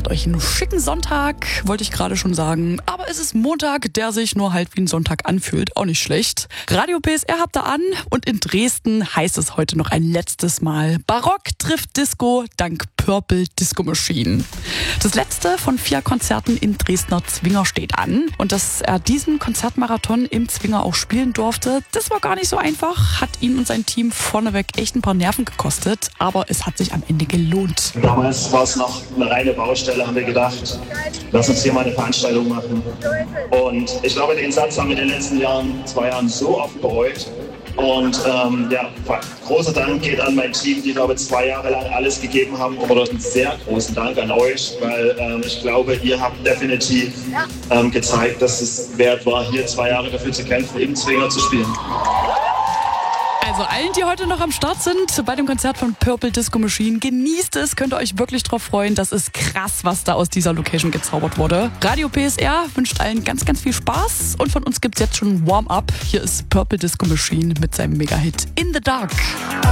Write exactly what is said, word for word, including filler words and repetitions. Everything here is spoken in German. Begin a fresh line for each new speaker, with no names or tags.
euch einen schicken Sonntag, wollte ich gerade schon sagen. Aber es ist Montag, der sich nur halt wie ein Sonntag anfühlt. Auch nicht schlecht. Radio P S R habt ihr an und in Dresden heißt es heute noch ein letztes Mal. Barock trifft Disco dank Purple Disco Machine. Das letzte von vier Konzerten im Dresdner Zwinger steht an. Und dass er diesen Konzertmarathon im Zwinger auch spielen durfte, das war gar nicht so einfach. Hat ihn und sein Team vorneweg echt ein paar Nerven gekostet. Aber es hat sich am Ende gelohnt.
Damals war es noch eine reine Baustelle, haben wir gedacht, lass uns hier mal eine Veranstaltung machen. Und ich glaube, den Satz haben wir in den letzten Jahren, zwei Jahren so oft bereut. Und ähm, ja, großer Dank geht an mein Team, die, glaube ich, zwei Jahre lang alles gegeben haben. Oder einen sehr großen Dank an euch, weil ähm, ich glaube, ihr habt definitiv ähm, gezeigt, dass es wert war, hier zwei Jahre dafür zu kämpfen, im Zwinger zu spielen.
Also allen, die heute noch am Start sind bei dem Konzert von Purple Disco Machine, genießt es, könnt ihr euch wirklich drauf freuen. Das ist krass, was da aus dieser Location gezaubert wurde. Radio P S R wünscht allen ganz, ganz viel Spaß und von uns gibt's jetzt schon ein Warm-up. Hier ist Purple Disco Machine mit seinem Mega-Hit In the Dark.